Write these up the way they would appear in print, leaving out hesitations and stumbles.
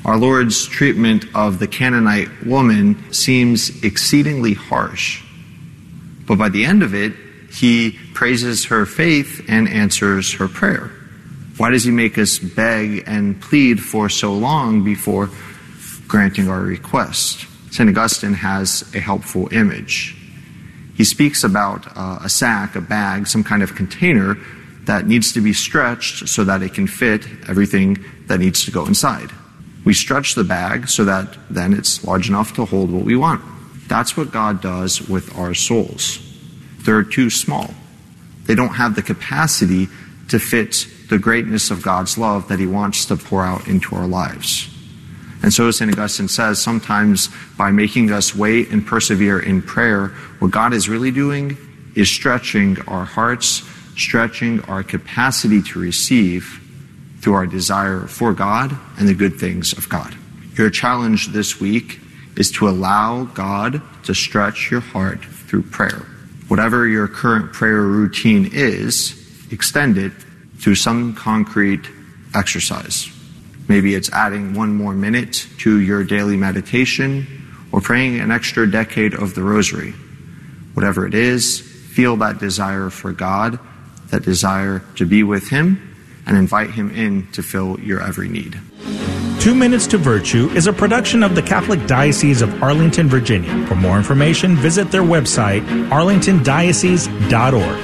Our Lord's treatment of the Canaanite woman seems exceedingly harsh. But by the end of it, he praises her faith and answers her prayer. Why does he make us beg and plead for so long before granting our request? St. Augustine has a helpful image. He speaks about a sack, a bag, some kind of container that needs to be stretched so that it can fit everything that needs to go inside. We stretch the bag so that then it's large enough to hold what we want. That's what God does with our souls. They're too small. They don't have the capacity to fit the greatness of God's love that he wants to pour out into our lives. And so St. Augustine says, sometimes by making us wait and persevere in prayer, what God is really doing is stretching our hearts, stretching our capacity to receive through our desire for God and the good things of God. Your challenge this week is to allow God to stretch your heart through prayer. Whatever your current prayer routine is, extend it through some concrete exercise. Maybe it's adding 1 more minute to your daily meditation or praying an extra decade of the rosary. Whatever it is, feel that desire for God, that desire to be with him, and invite him in to fill your every need. 2 Minutes to Virtue is a production of the Catholic Diocese of Arlington, Virginia. For more information, visit their website, arlingtondiocese.org.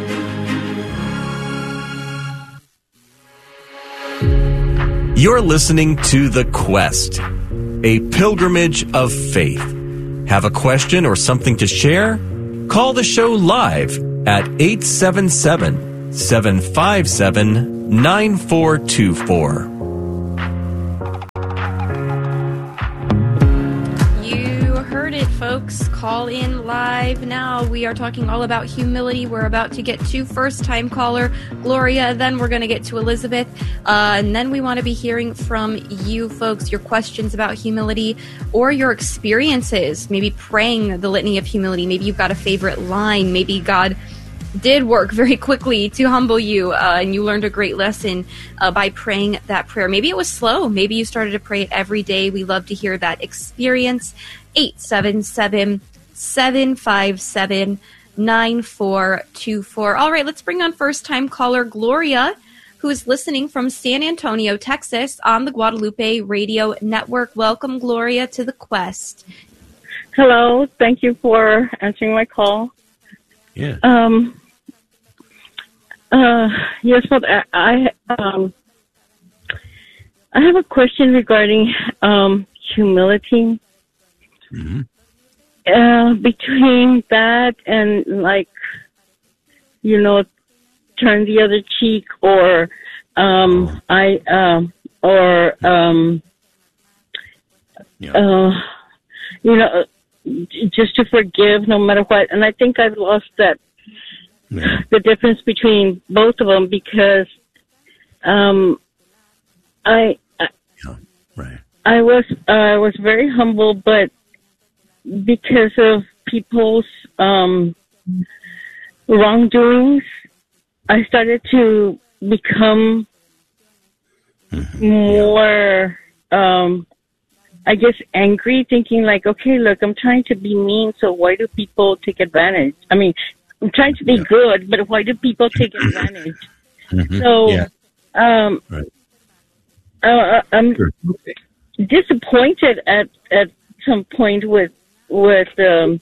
You're listening to The Quest, a pilgrimage of faith. Have a question or something to share? Call the show live at 877-757-9424. Folks, call in live now. We are talking all about humility. We're about to get to first-time caller Gloria. Then we're going to get to Elizabeth. And then we want to be hearing from you folks, your questions about humility or your experiences, maybe praying the litany of humility. Maybe you've got a favorite line. Maybe God did work very quickly to humble you, and you learned a great lesson by praying that prayer. Maybe it was slow. Maybe you started to pray it every day. We love to hear that experience. 877-757-9424. All right, let's bring on first-time caller Gloria, who is listening from San Antonio, Texas, on the Guadalupe Radio Network. Welcome, Gloria, to The Quest. Hello. Thank you for answering my call. Yeah. Yes, but I have a question regarding humility. Mm-hmm. Between that and turn the other cheek, or just to forgive no matter what. And I think I've lost that. Yeah. The difference between both of them, because Right. I was very humble, but because of people's wrongdoings, I started to become more, angry, thinking okay, look, I'm trying to be mean, so why do people take advantage? I mean, I'm trying to be good, but why do people take advantage? Mm-hmm. So, I'm disappointed at some point with can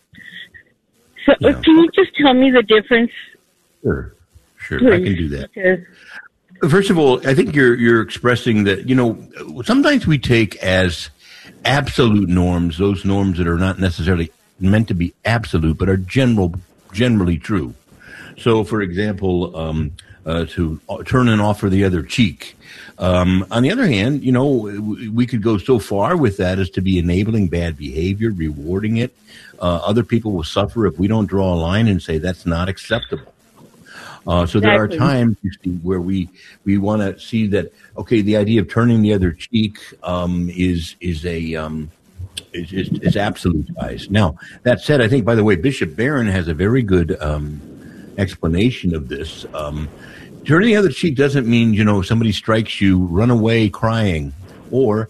you just tell me the difference? Sure, please? I can do that. First of all, I think you're expressing that, sometimes we take as absolute norms, those norms that are not necessarily meant to be absolute, but are generally true. So, for example, to turn and offer the other cheek. On the other hand, we could go so far with that as to be enabling bad behavior, rewarding it. Other people will suffer if we don't draw a line and say that's not acceptable. So there are times, you see, where we want to see that, okay, the idea of turning the other cheek is absolutized. Now, that said, I think, by the way, Bishop Barron has a very good explanation of this. Turning the other cheek doesn't mean, somebody strikes you, run away crying, or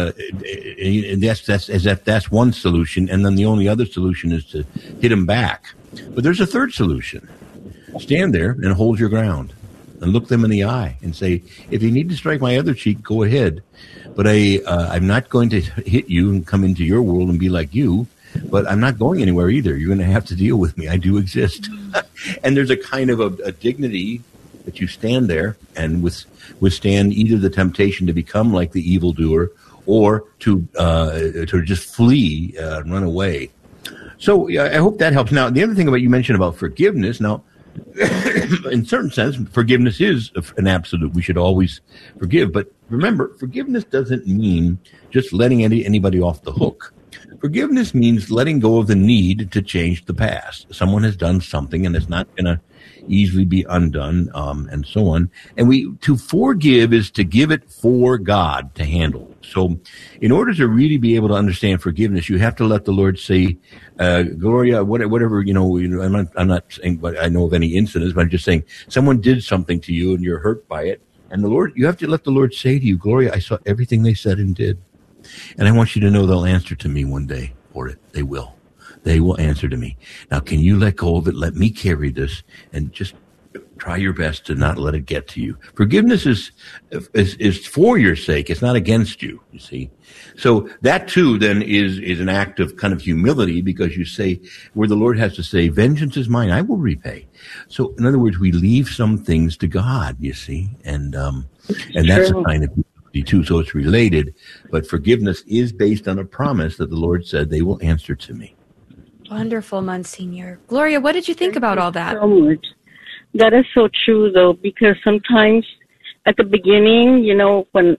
that's one solution, and then the only other solution is to hit them back. But there's a third solution. Stand there and hold your ground and look them in the eye and say, if you need to strike my other cheek, go ahead. But I'm not going to hit you and come into your world and be like you, but I'm not going anywhere either. You're going to have to deal with me. I do exist. And there's a kind of a dignity that you stand there and withstand either the temptation to become like the evildoer or to just flee, run away. So I hope that helps. Now, the other thing you mentioned about forgiveness, now, in certain sense, forgiveness is an absolute. We should always forgive. But remember, forgiveness doesn't mean just letting anybody off the hook. Forgiveness means letting go of the need to change the past. Someone has done something, and it's not going to easily be undone, and so on. And to forgive is to give it for God to handle. So in order to really be able to understand forgiveness, you have to let the Lord say, Gloria, whatever, I'm not saying but I know of any incidents, but I'm just saying someone did something to you and you're hurt by it. And you have to let the Lord say to you, Gloria, I saw everything they said and did. And I want you to know they'll answer to me one day for it. They will. They will answer to me. Now, can you let go of it? Let me carry this and just try your best to not let it get to you. Forgiveness is for your sake. It's not against you, you see. So that too then is an act of kind of humility, because you say, where the Lord has to say, vengeance is mine, I will repay. So in other words, we leave some things to God, you see, and that's a kind of humility too. So it's related, but forgiveness is based on a promise that the Lord said they will answer to me. Wonderful, Monsignor. Gloria, what did you think about all that? So much. That is so true, though, because sometimes at the beginning, when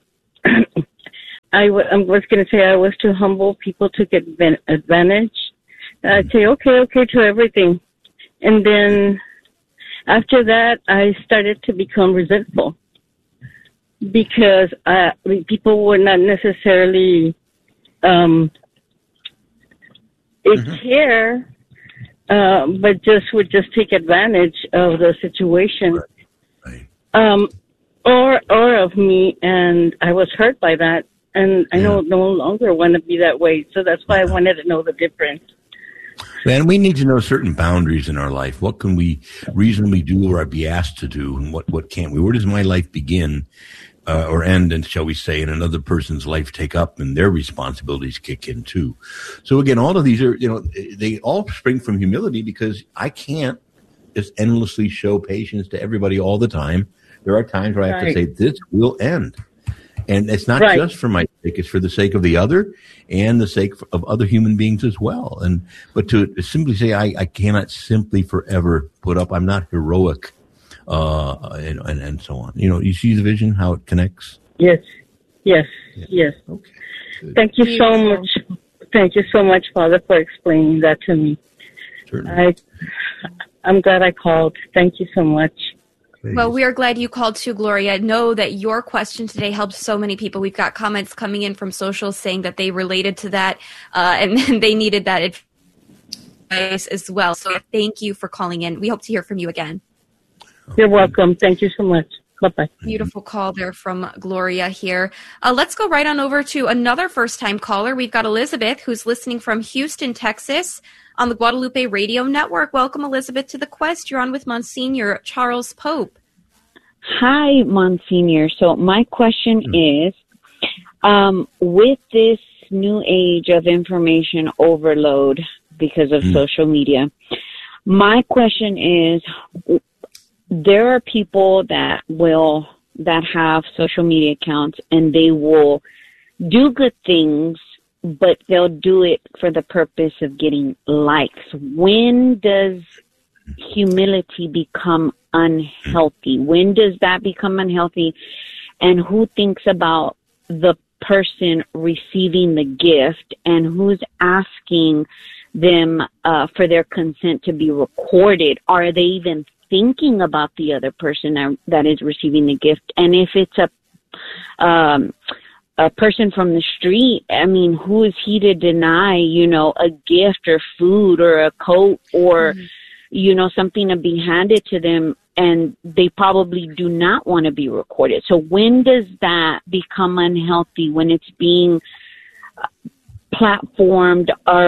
I was going to say I was too humble, people took advantage. I'd say, okay to everything. And then after that, I started to become resentful because people were not necessarily care, but would just take advantage of the situation, or of me, and I was hurt by that, and I no longer want to be that way. So that's why I wanted to know the difference. And we need to know certain boundaries in our life. What can we reasonably do or be asked to do, and what can't we? Where does my life begin or end, and shall we say, and another person's life take up, and their responsibilities kick in too. So again, all of these are, they all spring from humility, because I can't just endlessly show patience to everybody all the time. There are times where I have to say, this will end. And it's not just for my sake, it's for the sake of the other and the sake of other human beings as well. But to simply say, I cannot simply forever put up, I'm not heroic, and so on. You see the vision, how it connects? Yes. Okay. Good. Thank you so much. Thank you so much, Father, for explaining that to me. Certainly. I'm glad I called. Thank you so much. Well, we are glad you called too, Gloria. Know that your question today helped so many people. We've got comments coming in from socials saying that they related to that, and they needed that advice as well. So thank you for calling in. We hope to hear from you again. You're welcome. Thank you so much. Bye-bye. Beautiful call there from Gloria here. Let's go right on over to another first-time caller. We've got Elizabeth, who's listening from Houston, Texas, on the Guadalupe Radio Network. Welcome, Elizabeth, to the Quest. You're on with Monsignor Charles Pope. Hi, Monsignor. So my question is, with this new age of information overload because of social media, my question is, there are people that have social media accounts, and they will do good things, but they'll do it for the purpose of getting likes. When does humility become unhealthy? When does that become unhealthy? And who thinks about the person receiving the gift, and who's asking them for their consent to be recorded? Are they even thinking about the other person that is receiving the gift? And if it's a person from the street, I mean, who is he to deny, a gift or food or a coat or, something to be handed to them and they probably do not want to be recorded. So when does that become unhealthy, when it's being platformed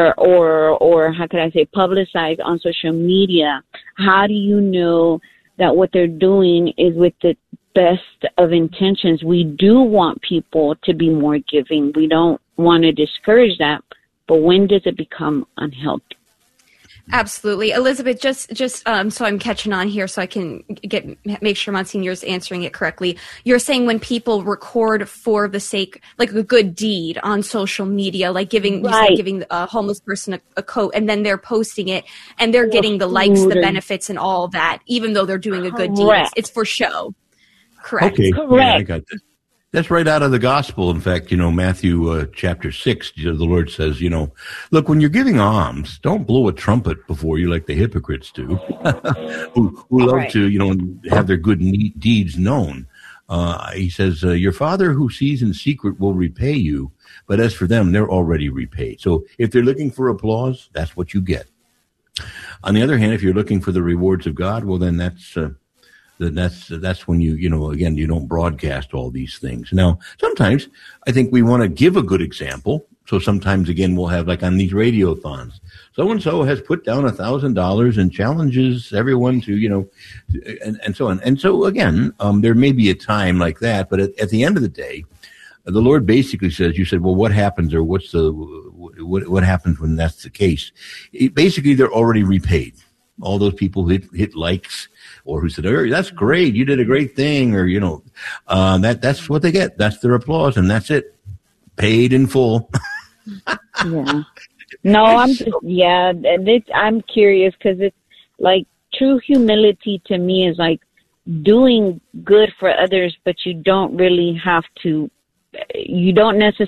or how could I say, publicized on social media? How do you know that what they're doing is with the best of intentions? We do want people to be more giving. We don't want to discourage that, but when does it become unhealthy? Absolutely. Elizabeth, just so I'm catching on here so I can make sure Monsignor's answering it correctly. You're saying when people record for the sake, like a good deed on social media, like giving a homeless person a coat, and then they're posting it and they're getting the likes, the benefits and all that, even though they're doing a good deed. It's for show. Correct. Okay. Correct. Yeah, I got this. That's right out of the gospel. In fact, Matthew chapter 6, the Lord says, look, when you're giving alms, don't blow a trumpet before you like the hypocrites do, who love to, have their good deeds known. He says, your Father who sees in secret will repay you, but as for them, they're already repaid. So if they're looking for applause, that's what you get. On the other hand, if you're looking for the rewards of God, well, then that's when again, you don't broadcast all these things. Now, sometimes I think we want to give a good example. So sometimes, again, we'll have, like on these radiothons, so-and-so has put down $1,000 and challenges everyone to, and so on. And so, again, there may be a time like that, but at the end of the day, the Lord basically says, you said, well, what happens, or what happens when that's the case? Basically, they're already repaid. All those people who hit likes, or who said, oh, that's great, you did a great thing, or, that's what they get. That's their applause, and that's it. Paid in full. Yeah. No, I'm curious, because it's like true humility to me is like doing good for others, but you don't necessarily